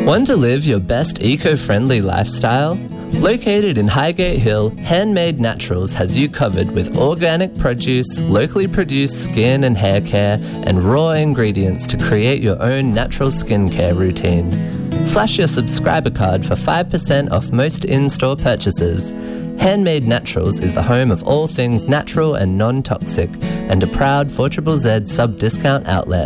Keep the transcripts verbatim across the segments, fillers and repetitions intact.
Want to live your best eco-friendly lifestyle? Located in Highgate Hill, Handmade Naturals has you covered with organic produce, locally produced skin and hair care, and raw ingredients to create your own natural skincare routine. Flash your subscriber card for five percent off most in-store purchases. Handmade Naturals is the home of all things natural and non-toxic, and a proud four Z Z sub-discount outlet.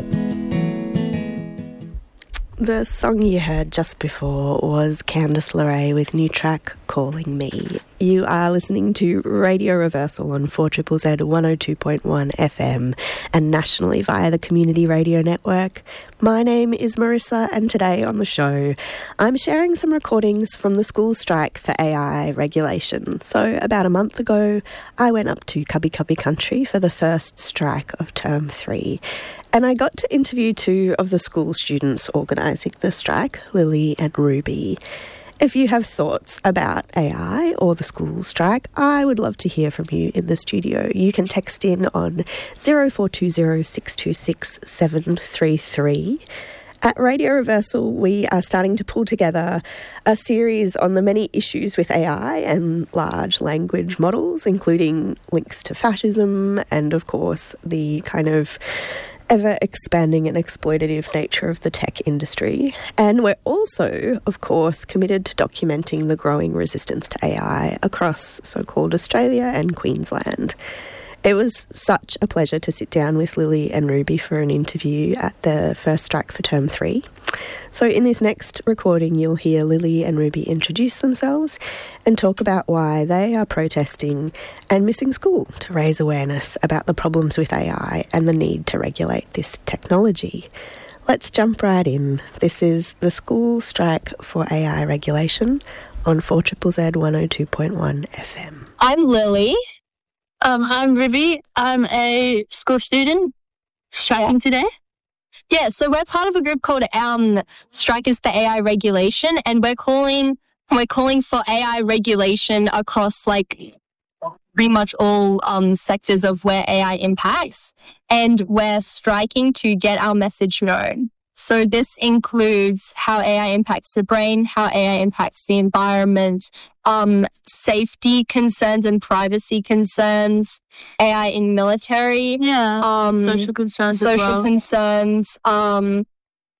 The song you heard just before was Candice LeRae with new track Calling Me. You are listening to Radio Reversal on four Z Z one oh two point one F M and nationally via the Community Radio Network. My name is Marissa, and today on the show I'm sharing some recordings from the school strike for A I regulation. So about a month ago I went up to Cubby Cubby Country for the first strike of term three. And I got to interview two of the school students organising the strike, Lily and Ruby. If you have thoughts about A I or the school strike, I would love to hear from you in the studio. You can text in on zero four two zero six two six seven three three. At Radio Reversal, we are starting to pull together a series on the many issues with A I and large language models, including links to fascism and, of course, the kind of ever-expanding and exploitative nature of the tech industry. And we're also, of course, committed to documenting the growing resistance to A I across so-called Australia and Queensland. It was such a pleasure to sit down with Lily and Ruby for an interview at the first strike for term three. So in this next recording, you'll hear Lily and Ruby introduce themselves and talk about why they are protesting and missing school to raise awareness about the problems with A I and the need to regulate this technology. Let's jump right in. This is the school strike for A I regulation on four Z Z one oh two point one F M. I'm Lily. Um, I'm Ruby. I'm a school student striking today. Yeah, so we're part of a group called um, Strikers for A I Regulation, and we're calling we're calling for A I regulation across like pretty much all um, sectors of where A I impacts, and we're striking to get our message known. So this includes how A I impacts the brain, how A I impacts the environment, um, safety concerns and privacy concerns, A I in military, yeah, um, social concerns, social as well. concerns, um,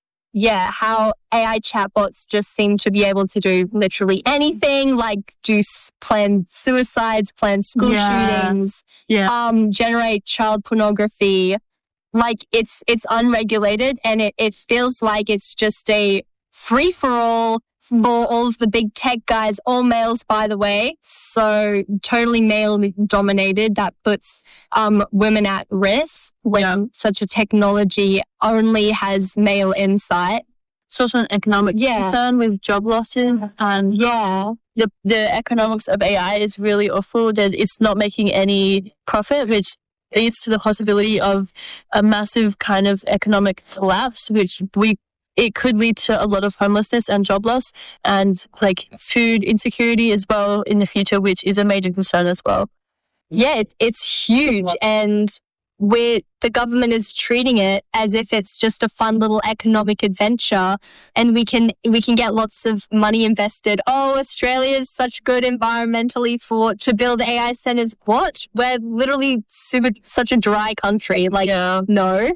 yeah, how A I chatbots just seem to be able to do literally anything, like do s- plan suicides, plan school yeah. shootings, yeah, um, generate child pornography. Like it's it's unregulated, and it, it feels like it's just a free-for-all for all of the big tech guys, all males, by the way. So totally male-dominated. That puts um, women at risk when yeah. such a technology only has male insight. Social and economic yeah. concern with job losses, and yeah, the the economics of A I is really awful. That it's not making any profit, which leads to the possibility of a massive kind of economic collapse, which we it could lead to a lot of homelessness and job loss, and like food insecurity as well in the future, which is a major concern as well. Yeah, it, it's huge, and we're, the government is treating it as if it's just a fun little economic adventure, and we can we can get lots of money invested. Oh, Australia is such good environmentally for to build A I centers. What? We're literally super, such a dry country. Like, yeah. no,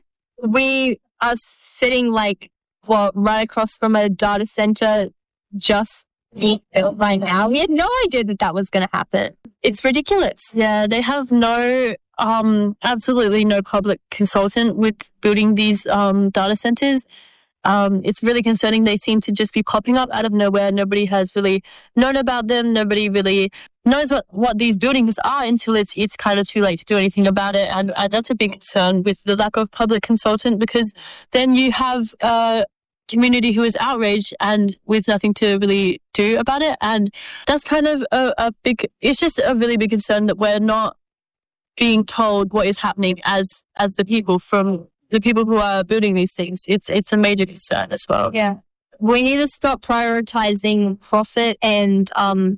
we are sitting like what right across from a data center just being built right now. We had no idea that that was going to happen. It's ridiculous. Yeah, they have no. Um, absolutely no public consultant with building these um, data centers. Um, it's really concerning. They seem to just be popping up out of nowhere. Nobody has really known about them. Nobody really knows what, what these buildings are until it's it's kind of too late to do anything about it. And, and that's a big concern with the lack of public consultant, because then you have a community who is outraged and with nothing to really do about it. And that's kind of a, a big, it's just a really big concern that we're not being told what is happening as as the people from the people who are building these things. It's it's a major concern as well. Yeah, we need to stop prioritizing profit and um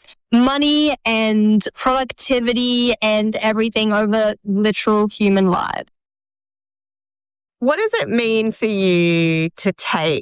money and productivity and everything over literal human lives. What does it mean for you to take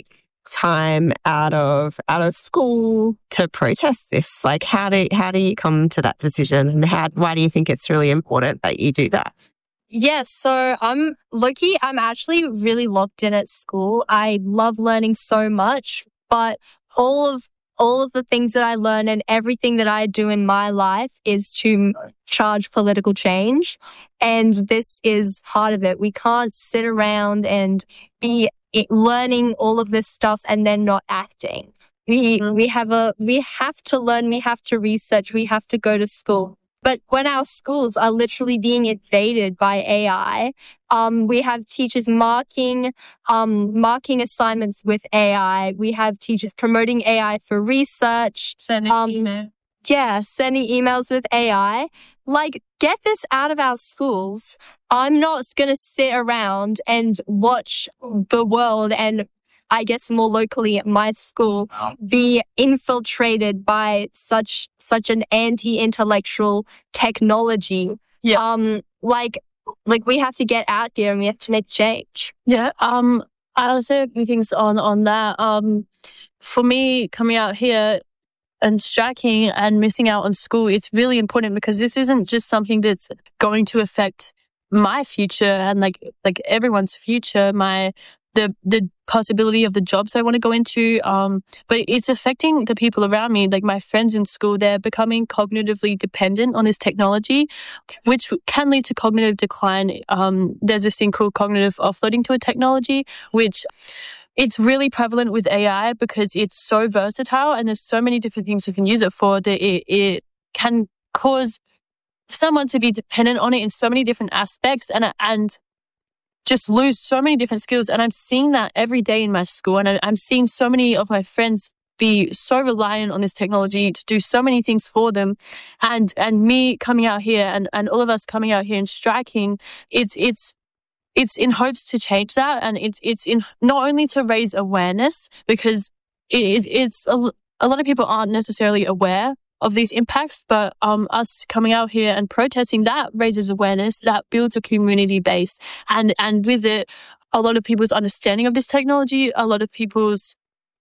time out of out of school to protest this? Like, how do how do you come to that decision, and how why do you think it's really important that you do that? Yeah, so I'm Loki. I'm actually really locked in at school. I love learning so much, but all of all of the things that I learn and everything that I do in my life is to charge political change, and this is part of it. We can't sit around and be It, learning all of this stuff and then not acting. We mm-hmm. we have a we have to learn, we have to research, we have to go to school. But when our schools are literally being invaded by A I, um, we have teachers marking um marking assignments with A I. We have teachers promoting A I for research. Sending um, email. Yeah, sending emails with A I. Like, get this out of our schools. I'm not going to sit around and watch the world, and I guess more locally at my school, be infiltrated by such such an anti-intellectual technology. Yeah. Um, like, like we have to get out there and we have to make change. Yeah. Um, I also have a few things on on that. Um, for me, coming out here and striking and missing out on school, it's really important because this isn't just something that's going to affect my future and like like everyone's future, my the the possibility of the jobs I want to go into, um, but it's affecting the people around me. Like my friends in school, they're becoming cognitively dependent on this technology, which can lead to cognitive decline. Um, there's this thing called cognitive offloading to a technology, which it's really prevalent with A I because it's so versatile and there's so many different things you can use it for that it, it can cause someone to be dependent on it in so many different aspects and and just lose so many different skills. And I'm seeing that every day in my school, and I, I'm seeing so many of my friends be so reliant on this technology to do so many things for them. And and me coming out here and, and all of us coming out here and striking, it's it's It's in hopes to change that, and it's it's in not only to raise awareness because it, it's a, a lot of people aren't necessarily aware of these impacts, but um, us coming out here and protesting, that raises awareness, that builds a community base, and and with it, a lot of people's understanding of this technology, a lot of people's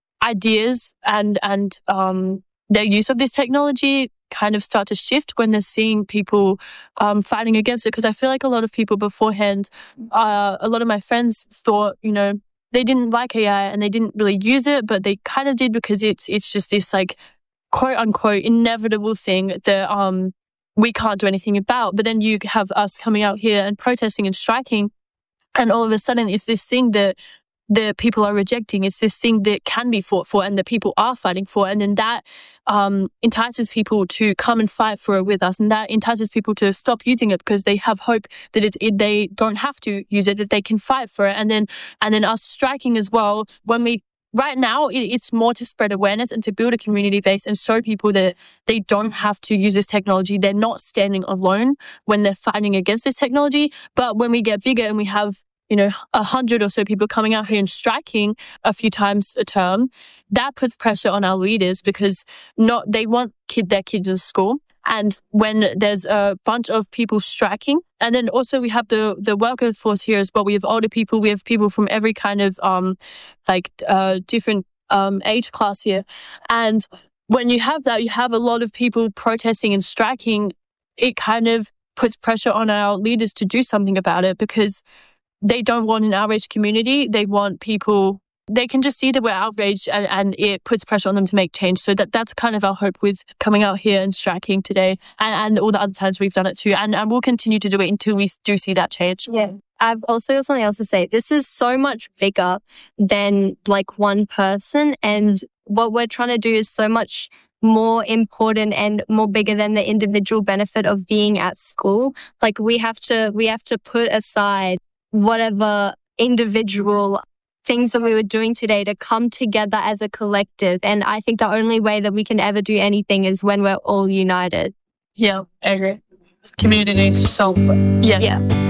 ideas and and um, their use of this technology kind of start to shift when they're seeing people um, fighting against it. Because I feel like a lot of people beforehand, uh, a lot of my friends thought, you know, they didn't like A I and they didn't really use it, but they kind of did because it's it's just this like quote unquote inevitable thing that um we can't do anything about. But then you have us coming out here and protesting and striking, and all of a sudden it's this thing that the people are rejecting. It's this thing that can be fought for and that people are fighting for. And then that um, entices people to come and fight for it with us. And that entices people to stop using it because they have hope that it, it, they don't have to use it, that they can fight for it. And then, and then us striking as well, when we, right now, it, it's more to spread awareness and to build a community base and show people that they don't have to use this technology. They're not standing alone when they're fighting against this technology. But when we get bigger and we have, you know, a hundred or so people coming out here and striking a few times a term, that puts pressure on our leaders because not they want kid their kids in school. And when there's a bunch of people striking, and then also we have the the worker force here as well. We have older people, we have people from every kind of um like uh different um age class here. And when you have that, you have a lot of people protesting and striking. It kind of puts pressure on our leaders to do something about it because they don't want an outraged community. They want people, they can just see that we're outraged and, and it puts pressure on them to make change. So that that's kind of our hope with coming out here and striking today and, and all the other times we've done it too. And, and we'll continue to do it until we do see that change. Yeah. I've also got something else to say. This is so much bigger than like one person, and what we're trying to do is so much more important and more bigger than the individual benefit of being at school. Like we have to, we have to put aside whatever individual things that we were doing today to come together as a collective. And I think the only way that we can ever do anything is when we're all united. Yeah, I agree. Community is so important. Yeah. Yeah.